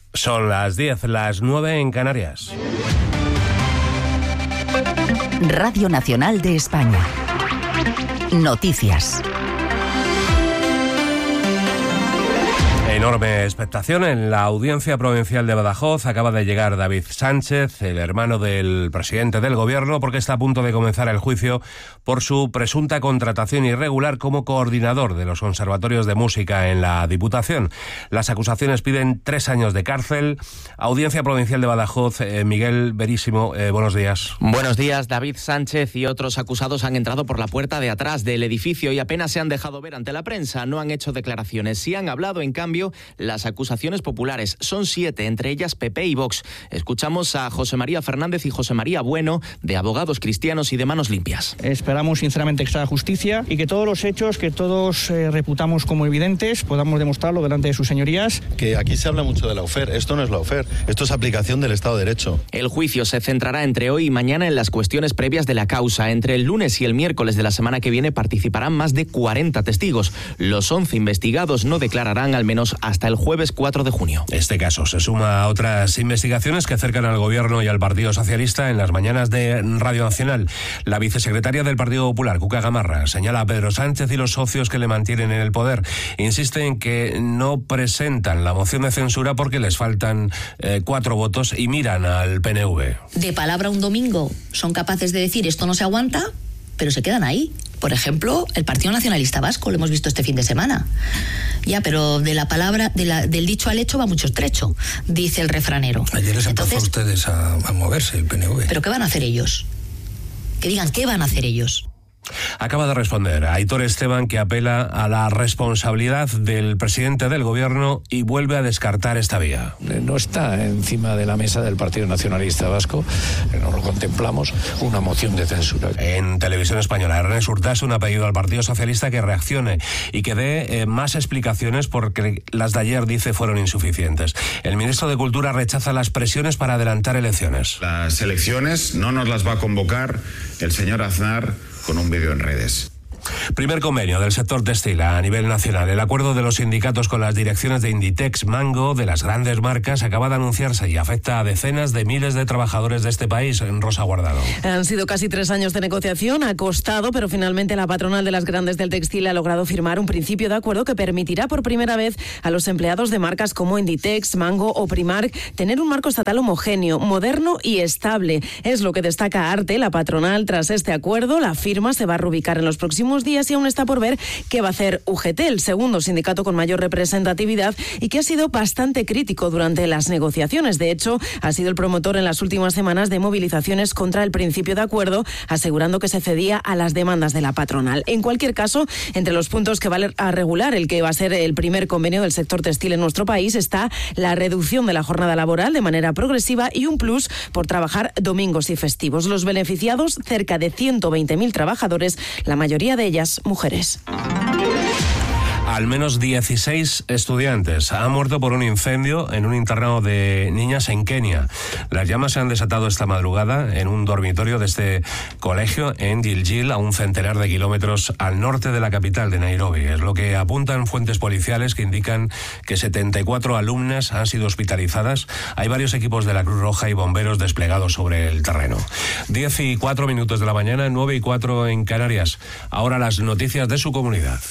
Son las 10, las 9 en Canarias. Radio Nacional de España. Noticias. Enorme expectación en la Audiencia Provincial de Badajoz. Acaba de llegar David Sánchez, el hermano del presidente del Gobierno, porque está a punto de comenzar el juicio por su presunta contratación irregular como coordinador de los conservatorios de música en la Diputación. Las acusaciones piden 3 años de cárcel. Audiencia Provincial de Badajoz, Miguel Verísimo, buenos días. Buenos días. David Sánchez y otros acusados han entrado por la puerta de atrás del edificio y apenas se han dejado ver ante la prensa. No han hecho declaraciones. Sí han hablado, en cambio, las acusaciones populares. Son 7, entre ellas PP y Vox. Escuchamos a José María Fernández y José María Bueno, de Abogados Cristianos y de Manos Limpias. Esperamos sinceramente que sea justicia y que todos los hechos que todos reputamos como evidentes podamos demostrarlo delante de sus señorías. Que aquí se habla mucho de la UFER. Esto no es la UFER, esto es aplicación del Estado de Derecho. El juicio se centrará entre hoy y mañana en las cuestiones previas de la causa. Entre el lunes y el miércoles de la semana que viene participarán más de 40 testigos. Los 11 investigados no declararán al menos hasta el jueves 4 de junio. Este caso se suma a otras investigaciones que acercan al Gobierno y al Partido Socialista. En las mañanas de Radio Nacional, la vicesecretaria del Partido Popular, Cuca Gamarra, señala a Pedro Sánchez y los socios que le mantienen en el poder. Insiste en que no presentan la moción de censura porque les faltan 4 votos y miran al PNV. De palabra un domingo son capaces de decir esto no se aguanta, pero se quedan ahí. Por ejemplo, el Partido Nacionalista Vasco, lo hemos visto este fin de semana. Ya, pero de la palabra, del dicho al hecho va mucho trecho, dice el refranero. Ayer les empezó a ustedes a moverse el PNV. ¿Pero qué van a hacer ellos? Que digan qué van a hacer ellos. Acaba de responder Aitor Esteban, que apela a la responsabilidad del presidente del Gobierno y vuelve a descartar esta vía. No está encima de la mesa del Partido Nacionalista Vasco, no lo contemplamos, una moción de censura. En Televisión Española, Ernest Urtasun ha pedido al Partido Socialista que reaccione y que dé más explicaciones porque las de ayer, dice, fueron insuficientes. El ministro de Cultura rechaza las presiones para adelantar elecciones. Las elecciones no nos las va a convocar el señor Aznar con un vídeo en redes. Primer convenio del sector textil a nivel nacional. El acuerdo de los sindicatos con las direcciones de Inditex, Mango, de las grandes marcas, acaba de anunciarse y afecta a decenas de miles de trabajadores de este país. En Rosa Guardado. Han sido casi 3 años de negociación, ha costado, pero finalmente la patronal de las grandes del textil ha logrado firmar un principio de acuerdo que permitirá por primera vez a los empleados de marcas como Inditex, Mango o Primark tener un marco estatal homogéneo, moderno y estable. Es lo que destaca Arte, la patronal. Tras este acuerdo, la firma se va a reubicar en los próximos días y aún está por ver qué va a hacer UGT, el segundo sindicato con mayor representatividad y que ha sido bastante crítico durante las negociaciones. De hecho, ha sido el promotor en las últimas semanas de movilizaciones contra el principio de acuerdo, asegurando que se cedía a las demandas de la patronal. En cualquier caso, entre los puntos que va a regular el que va a ser el primer convenio del sector textil en nuestro país está la reducción de la jornada laboral de manera progresiva y un plus por trabajar domingos y festivos. Los beneficiados, cerca de 120.000 trabajadores, la mayoría de ellas mujeres. Al menos 16 estudiantes han muerto por un incendio en un internado de niñas en Kenia. Las llamas se han desatado esta madrugada en un dormitorio de este colegio en Gilgil, a un centenar de kilómetros al norte de la capital de Nairobi. Es lo que apuntan fuentes policiales que indican que 74 alumnas han sido hospitalizadas. Hay varios equipos de la Cruz Roja y bomberos desplegados sobre el terreno. 10:04 de la mañana, 9:04 en Canarias. Ahora las noticias de su comunidad.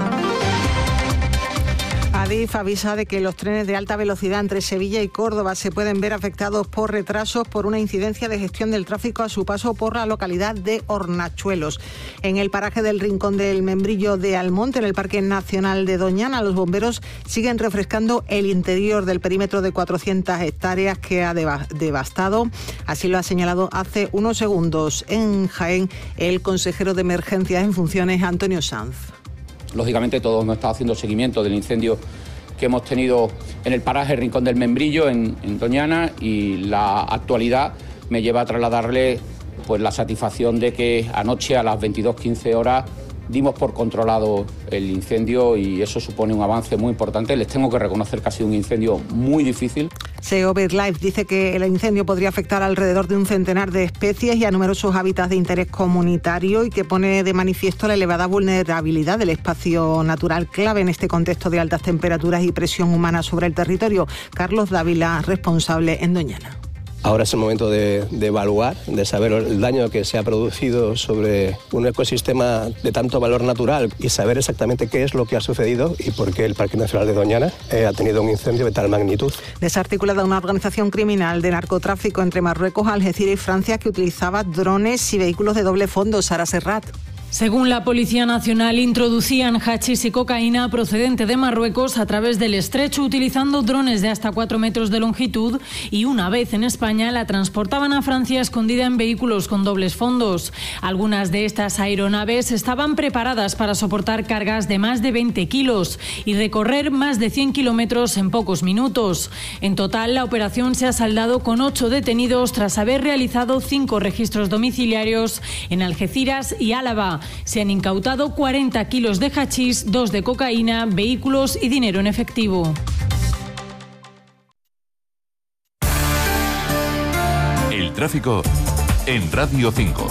Adif avisa de que los trenes de alta velocidad entre Sevilla y Córdoba se pueden ver afectados por retrasos por una incidencia de gestión del tráfico a su paso por la localidad de Hornachuelos. En el paraje del Rincón del Membrillo de Almonte, en el Parque Nacional de Doñana, los bomberos siguen refrescando el interior del perímetro de 400 hectáreas que ha devastado. Así lo ha señalado hace unos segundos en Jaén el consejero de Emergencias en funciones, Antonio Sanz. Lógicamente todos hemos estado haciendo seguimiento del incendio que hemos tenido en el paraje Rincón del Membrillo, en Doñana, y la actualidad me lleva a trasladarle pues la satisfacción de que anoche a las 22:15 dimos por controlado el incendio y eso supone un avance muy importante. Les tengo que reconocer que ha sido un incendio muy difícil. SEO BirdLife dice que el incendio podría afectar alrededor de un centenar de especies y a numerosos hábitats de interés comunitario, y que pone de manifiesto la elevada vulnerabilidad del espacio natural clave en este contexto de altas temperaturas y presión humana sobre el territorio. Carlos Dávila, responsable en Doñana. Ahora es el momento de evaluar, de saber el daño que se ha producido sobre un ecosistema de tanto valor natural y saber exactamente qué es lo que ha sucedido y por qué el Parque Nacional de Doñana ha tenido un incendio de tal magnitud. Desarticulada una organización criminal de narcotráfico entre Marruecos, Algeciras y Francia que utilizaba drones y vehículos de doble fondo. Sara Serrat. Según la Policía Nacional, introducían hachís y cocaína procedente de Marruecos a través del estrecho utilizando drones de hasta 4 metros de longitud, y una vez en España la transportaban a Francia escondida en vehículos con dobles fondos. Algunas de estas aeronaves estaban preparadas para soportar cargas de más de 20 kilos y recorrer más de 100 kilómetros en pocos minutos. En total, la operación se ha saldado con 8 detenidos tras haber realizado 5 registros domiciliarios en Algeciras y Álava. Se han incautado 40 kilos de hachís, 2 de cocaína, vehículos y dinero en efectivo. El tráfico en Radio 5.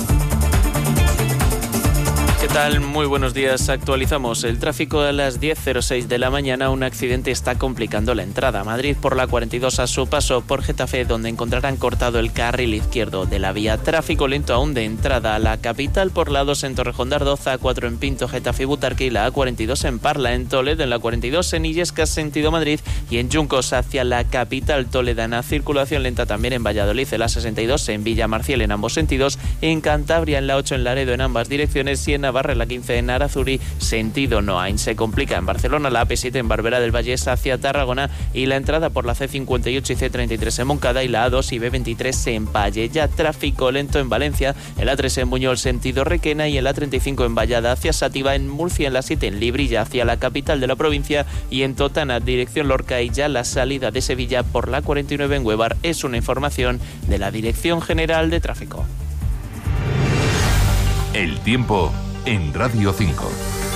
¿Qué tal? Muy buenos días. Actualizamos el tráfico a las 10:06 de la mañana. Un accidente está complicando la entrada a Madrid por la 42 a su paso por Getafe, donde encontrarán cortado el carril izquierdo de la vía. Tráfico lento aún de entrada a la capital por la 2 en Torrejón de Ardoza, A4 en Pinto, Getafe y Butarque, y la A42 en Parla, en Toledo, en la 42 en Illescas, sentido Madrid, y en Juncos hacia la capital toledana. Circulación lenta también en Valladolid, en la 62 en Villamarcial en ambos sentidos, en Cantabria en la 8 en Laredo en ambas direcciones, y en Navarra en la 15 en Arazuri, sentido Noain. Se complica en Barcelona la AP7 en Barberá del Vallés hacia Tarragona, y la entrada por la C58 y C33 en Moncada, y la A2 y B23 en Valle. Ya tráfico lento en Valencia, en la 3 en Buñol sentido Requena, y en la 35 en Vallada hacia Sátiva, en Murcia en la 7 en Librilla hacia la capital de la provincia, y en Totana dirección Lorca, y ya la salida de Sevilla por la 49 en Huevar. Es una información de la Dirección General de Tráfico. El tiempo en Radio 5.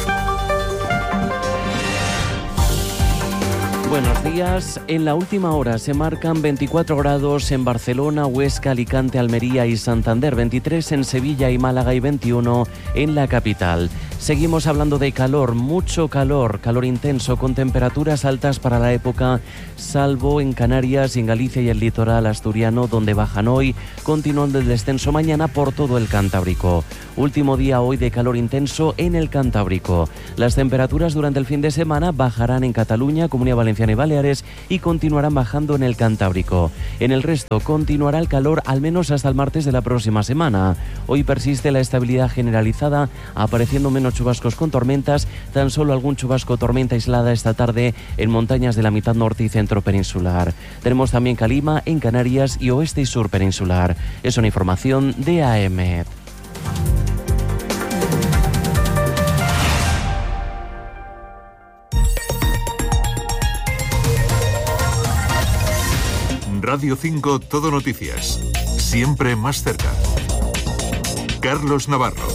Buenos días. En la última hora se marcan 24 grados en Barcelona, Huesca, Alicante, Almería y Santander, 23 en Sevilla y Málaga y 21 en la capital. Seguimos hablando de calor, mucho calor, calor intenso con temperaturas altas para la época, salvo en Canarias y en Galicia y el litoral asturiano, donde bajan hoy, continuando el descenso mañana por todo el Cantábrico. Último día hoy de calor intenso en el Cantábrico. Las temperaturas durante el fin de semana bajarán en Cataluña, Comunidad Valenciana y Baleares, y continuarán bajando en el Cantábrico. En el resto continuará el calor al menos hasta el martes de la próxima semana. Hoy persiste la estabilidad generalizada, apareciendo menos chubascos con tormentas, tan solo algún chubasco o tormenta aislada esta tarde en montañas de la mitad norte y centro peninsular. Tenemos también calima en Canarias y oeste y sur peninsular. Es una información de AEMET. Radio 5 Todo Noticias. Siempre más cerca. Carlos Navarro.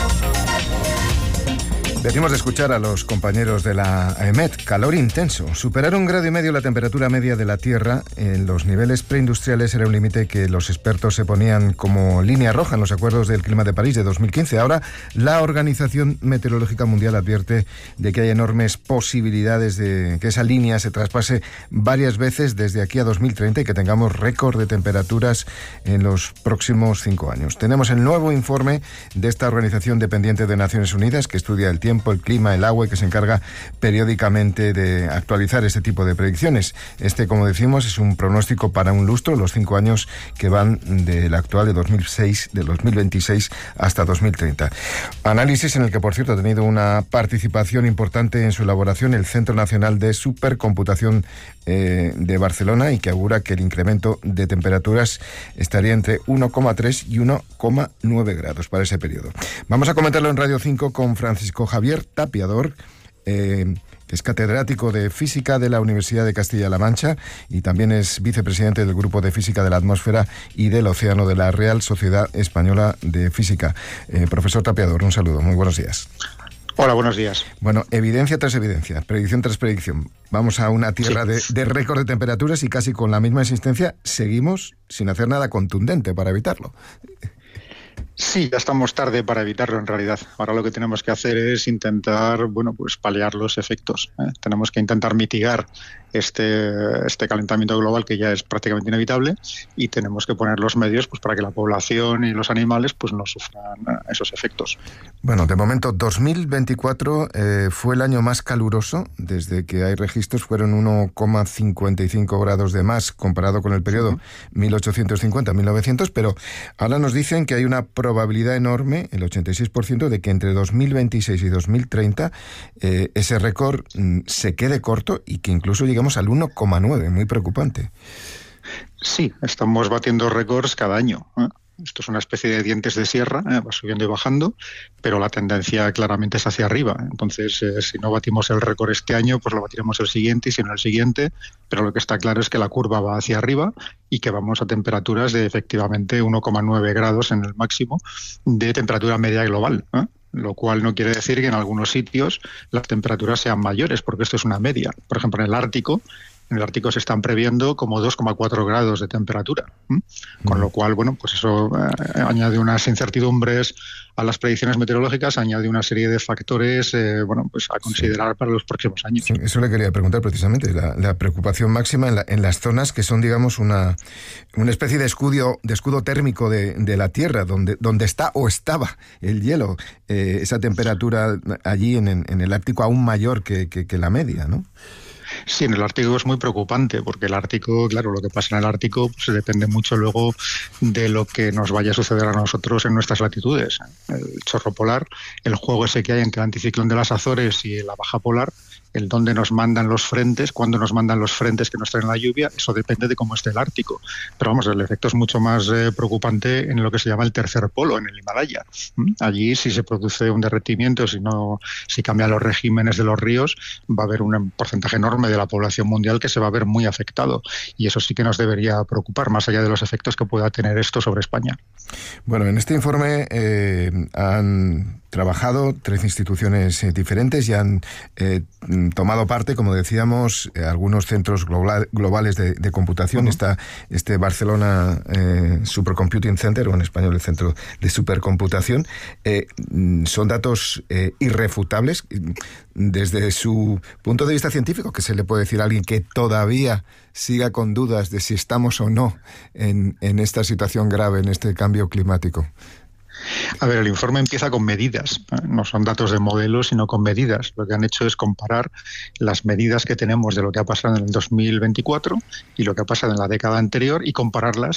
Decimos de escuchar a los compañeros de la AEMET. Calor intenso. Superar 1,5 grados la temperatura media de la Tierra en los niveles preindustriales era un límite que los expertos se ponían como línea roja en los acuerdos del clima de París de 2015. Ahora, la Organización Meteorológica Mundial advierte de que hay enormes posibilidades de que esa línea se traspase varias veces desde aquí a 2030 y que tengamos récord de temperaturas en los próximos 5 años. Tenemos el nuevo informe de esta organización dependiente de Naciones Unidas que estudia el tiempo, el clima, el agua, y que se encarga periódicamente de actualizar este tipo de predicciones. Este, como decimos, es un pronóstico para un lustro, los 5 años que van del actual de 2026 hasta 2030. Análisis en el que, por cierto, ha tenido una participación importante en su elaboración el Centro Nacional de Supercomputación de Barcelona, y que augura que el incremento de temperaturas estaría entre 1,3 y 1,9 grados para ese periodo. Vamos a comentarlo en Radio 5 con Francisco Javier Tapiador, que es catedrático de Física de la Universidad de Castilla-La Mancha y también es vicepresidente del Grupo de Física de la Atmósfera y del Océano de la Real Sociedad Española de Física. Profesor Tapiador, un saludo, muy buenos días. Hola, buenos días. Bueno, evidencia tras evidencia, predicción tras predicción. Vamos a una tierra de récord de temperaturas y casi con la misma existencia seguimos sin hacer nada contundente para evitarlo. Sí, ya estamos tarde para evitarlo en realidad. Ahora lo que tenemos que hacer es intentar, paliar los efectos. Tenemos que intentar mitigar este calentamiento global que ya es prácticamente inevitable y tenemos que poner los medios para que la población y los animales no sufran esos efectos. Bueno, de momento 2024 fue el año más caluroso desde que hay registros. Fueron 1,55 grados de más comparado con el periodo 1850-1900, pero ahora nos dicen que hay una probabilidad enorme, el 86%, de que entre 2026 y 2030 ese récord se quede corto y que incluso lleguemos al 1,9, muy preocupante. Sí, estamos batiendo récords cada año. Esto es una especie de dientes de sierra, va subiendo y bajando, pero la tendencia claramente es hacia arriba. Entonces, si no batimos el récord este año, pues lo batiremos el siguiente y si no el siguiente, pero lo que está claro es que la curva va hacia arriba y que vamos a temperaturas de efectivamente 1,9 grados en el máximo de temperatura media global, lo cual no quiere decir que en algunos sitios las temperaturas sean mayores, porque esto es una media. Por ejemplo, en el Ártico se están previendo como 2,4 grados de temperatura, con lo cual, eso añade unas incertidumbres a las predicciones meteorológicas, añade una serie de factores a considerar para los próximos años. Sí, eso le quería preguntar precisamente, la preocupación máxima en las zonas que son, digamos, una especie de escudo térmico de la Tierra, donde está o estaba el hielo, esa temperatura allí en el Ártico aún mayor que la media, ¿no? Sí, en el Ártico es muy preocupante porque el Ártico, claro, lo que pasa en el Ártico depende mucho luego de lo que nos vaya a suceder a nosotros en nuestras latitudes. El chorro polar, el juego ese que hay entre el anticiclón de las Azores y la baja polar, el dónde nos mandan los frentes, cuándo nos mandan los frentes que nos traen la lluvia, eso depende de cómo esté el Ártico. Pero el efecto es mucho más preocupante en lo que se llama el tercer polo, en el Himalaya. Allí, si se produce un derretimiento, si cambian los regímenes de los ríos, va a haber un porcentaje enorme de la población mundial que se va a ver muy afectado. Y eso sí que nos debería preocupar, más allá de los efectos que pueda tener esto sobre España. Bueno, en este informe han trabajado 13 instituciones diferentes y han tomado parte, como decíamos, algunos centros globales de computación. Está este Barcelona Supercomputing Center, o en español el Centro de Supercomputación. Son datos irrefutables desde su punto de vista científico. ¿Qué se le puede decir a alguien que todavía siga con dudas de si estamos o no en esta situación grave, en este cambio climático? A ver, el informe empieza con medidas, no son datos de modelos, sino con medidas. Lo que han hecho es comparar las medidas que tenemos de lo que ha pasado en el 2024 y lo que ha pasado en la década anterior y compararlas